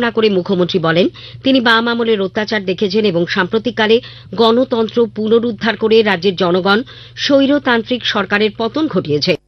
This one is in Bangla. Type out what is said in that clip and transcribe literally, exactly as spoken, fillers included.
না করে মুখ্যমন্ত্রী বলেন, তিনি বাম আমলের অত্যাচার দেখেছেন এবং সাম্প্রতিককালে গণতন্ত্র পুনরুদ্ধার করে রাজ্যের জনগণ স্বৈরতান্ত্রিক সরকারের পতন ঘটিয়েছে।